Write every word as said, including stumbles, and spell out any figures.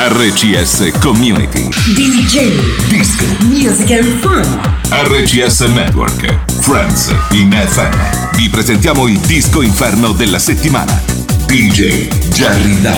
R C S Community. D J. Disco. Music and Fun. R C S Network. Friends in F M. Vi presentiamo il disco inferno della settimana. D J Jerry Dà.